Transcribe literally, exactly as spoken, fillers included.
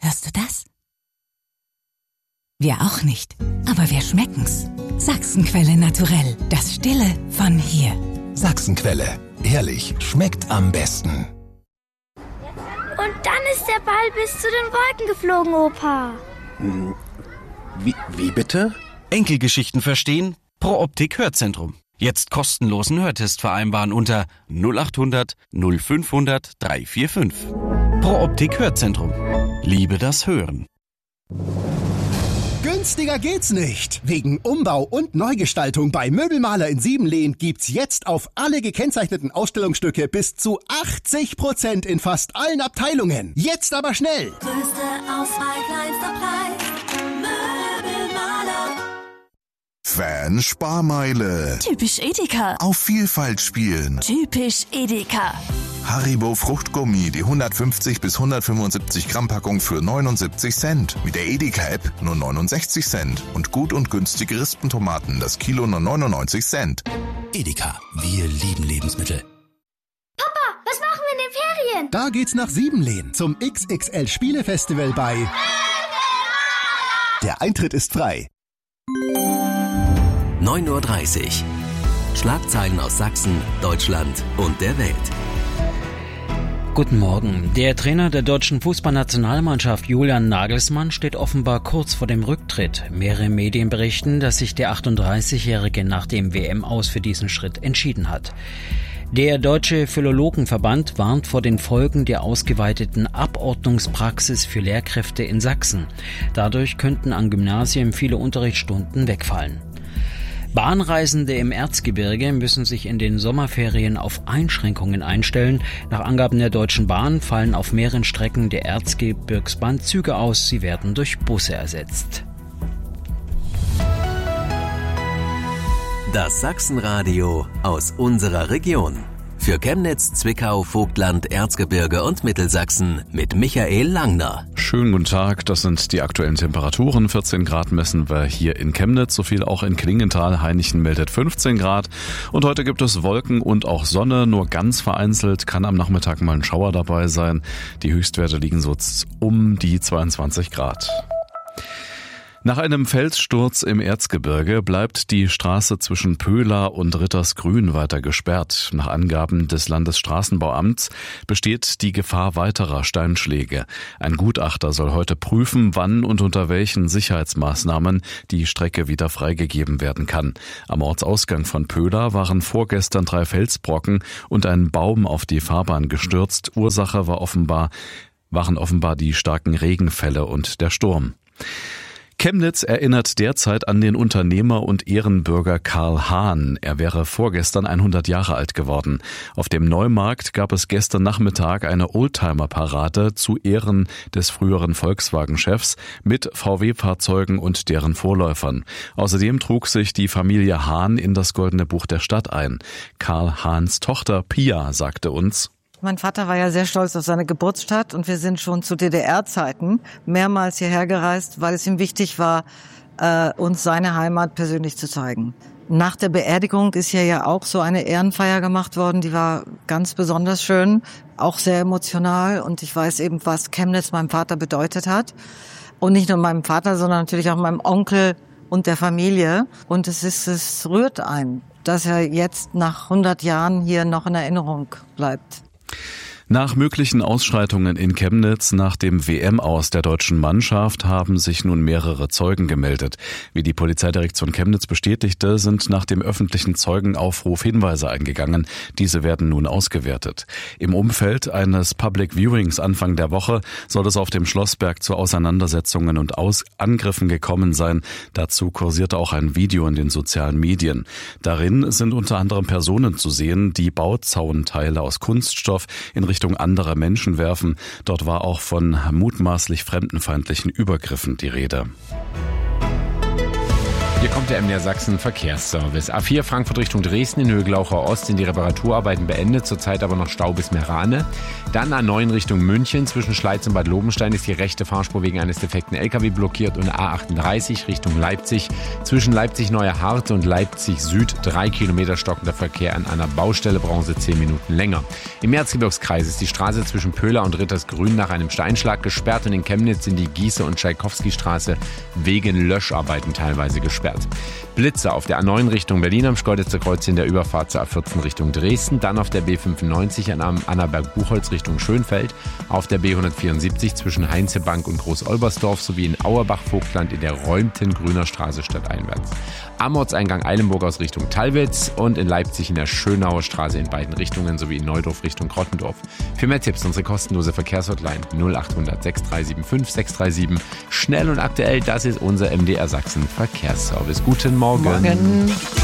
Hörst du das? Wir auch nicht, aber wir schmecken's. Sachsenquelle naturell, das Stille von hier. Sachsenquelle, ehrlich, schmeckt am besten. Und dann ist der Ball bis zu den Wolken geflogen, Opa. Hm, wie, wie bitte? Enkelgeschichten verstehen? Pro Optik Hörzentrum. Jetzt kostenlosen Hörtest vereinbaren unter null acht hundert null fünfhundert dreihundertfünfundvierzig. Pro Optik Hörzentrum. Liebe das Hören. Günstiger geht's nicht. Wegen Umbau und Neugestaltung bei Möbelmaler in Siebenlehn gibt's jetzt auf alle gekennzeichneten Ausstellungsstücke bis zu achtzig Prozent in fast allen Abteilungen. Jetzt aber schnell! Größte Auswahl, kleinster Preis. Möbelmaler. Fan-Sparmeile. Typisch Edeka. Auf Vielfalt spielen. Typisch Edeka. Haribo Fruchtgummi, die hundertfünfzig bis hundertfünfundsiebzig Gramm Packung für neunundsiebzig Cent. Mit der Edeka-App nur neunundsechzig Cent. Und gut und günstige Rispentomaten, das Kilo nur neunundneunzig Cent. Edeka, wir lieben Lebensmittel. Papa, was machen wir in den Ferien? Da geht's nach Siebenlehn zum X X L Spielefestival bei... Der Eintritt ist frei. neun Uhr dreißig. Schlagzeilen aus Sachsen, Deutschland und der Welt. Guten Morgen. Der Trainer der deutschen Fußballnationalmannschaft Julian Nagelsmann steht offenbar kurz vor dem Rücktritt. Mehrere Medien berichten, dass sich der achtunddreißigjährige nach dem W M-Aus für diesen Schritt entschieden hat. Der Deutsche Philologenverband warnt vor den Folgen der ausgeweiteten Abordnungspraxis für Lehrkräfte in Sachsen. Dadurch könnten an Gymnasien viele Unterrichtsstunden wegfallen. Bahnreisende im Erzgebirge müssen sich in den Sommerferien auf Einschränkungen einstellen. Nach Angaben der Deutschen Bahn fallen auf mehreren Strecken der Erzgebirgsbahn Züge aus. Sie werden durch Busse ersetzt. Das Sachsenradio aus unserer Region. Für Chemnitz, Zwickau, Vogtland, Erzgebirge und Mittelsachsen mit Michael Langner. Schönen guten Tag, das sind die aktuellen Temperaturen. vierzehn Grad messen wir hier in Chemnitz, so viel auch in Klingenthal. Hainichen meldet fünfzehn Grad. Und heute gibt es Wolken und auch Sonne, nur ganz vereinzelt kann am Nachmittag mal ein Schauer dabei sein. Die Höchstwerte liegen so um die zweiundzwanzig Grad. Nach einem Felssturz im Erzgebirge bleibt die Straße zwischen Pöhla und Rittersgrün weiter gesperrt. Nach Angaben des Landesstraßenbauamts besteht die Gefahr weiterer Steinschläge. Ein Gutachter soll heute prüfen, wann und unter welchen Sicherheitsmaßnahmen die Strecke wieder freigegeben werden kann. Am Ortsausgang von Pöhla waren vorgestern drei Felsbrocken und ein Baum auf die Fahrbahn gestürzt. Ursache war offenbar, waren offenbar die starken Regenfälle und der Sturm. Chemnitz erinnert derzeit an den Unternehmer und Ehrenbürger Karl Hahn. Er wäre vorgestern hundert Jahre alt geworden. Auf dem Neumarkt gab es gestern Nachmittag eine Oldtimer-Parade zu Ehren des früheren Volkswagen-Chefs mit V W-Fahrzeugen und deren Vorläufern. Außerdem trug sich die Familie Hahn in das Goldene Buch der Stadt ein. Karl Hahns Tochter Pia sagte uns: Mein Vater war ja sehr stolz auf seine Geburtsstadt und wir sind schon zu D D R-Zeiten mehrmals hierher gereist, weil es ihm wichtig war, äh, uns seine Heimat persönlich zu zeigen. Nach der Beerdigung ist hier ja auch so eine Ehrenfeier gemacht worden, die war ganz besonders schön, auch sehr emotional und ich weiß eben, was Chemnitz meinem Vater bedeutet hat. Und nicht nur meinem Vater, sondern natürlich auch meinem Onkel und der Familie. Und es ist, es rührt ein, dass er jetzt nach hundert Jahren hier noch in Erinnerung bleibt. Nach möglichen Ausschreitungen in Chemnitz nach dem W M-Aus der deutschen Mannschaft haben sich nun mehrere Zeugen gemeldet. Wie die Polizeidirektion Chemnitz bestätigte, sind nach dem öffentlichen Zeugenaufruf Hinweise eingegangen. Diese werden nun ausgewertet. Im Umfeld eines Public Viewings Anfang der Woche soll es auf dem Schlossberg zu Auseinandersetzungen und Aus- Angriffen gekommen sein. Dazu kursierte auch ein Video in den sozialen Medien. Darin sind unter anderem Personen zu sehen, die Bauzaunteile aus Kunststoff in Richtung anderer Menschen werfen. Dort war auch von mutmaßlich fremdenfeindlichen Übergriffen die Rede. Ihr kommt der M D R Sachsen Verkehrsservice. A vier Frankfurt Richtung Dresden in Höhe Glauchau Ost sind die Reparaturarbeiten beendet, zurzeit aber noch Stau bis Meerane. Dann A neun Richtung München, zwischen Schleiz und Bad Lobenstein ist die rechte Fahrspur wegen eines defekten L K W blockiert und A achtunddreißig Richtung Leipzig, zwischen Leipzig-Neue Hart und Leipzig Süd drei Kilometer stockender Verkehr an einer Baustelle, brauchen Sie zehn Minuten länger. Im Erzgebirgskreis ist die Straße zwischen Pöhler und Rittersgrün nach einem Steinschlag gesperrt und in Chemnitz sind die Gieße- und Tschaikowski-Straße wegen Löscharbeiten teilweise gesperrt. Blitze auf der A neun Richtung Berlin am Schkeuditzer Kreuz in der Überfahrt zur A vierzehn Richtung Dresden, dann auf der B fünfundneunzig an Annaberg-Buchholz Richtung Schönfeld, auf der B hundertvierundsiebzig zwischen Heinzebank und Groß-Olbersdorf sowie in Auerbach-Vogtland in der räumten Grüner Straße stadteinwärts. Am Ortseingang Eilenburg aus Richtung Tallwitz und in Leipzig in der Schönauer Straße in beiden Richtungen sowie in Neudorf Richtung Krottendorf. Für mehr Tipps unsere kostenlose Verkehrshotline null acht hundert sechs drei sieben fünf sechs drei sieben. Schnell und aktuell, das ist unser M D R Sachsen Verkehrsservice. Guten Morgen. Morgen.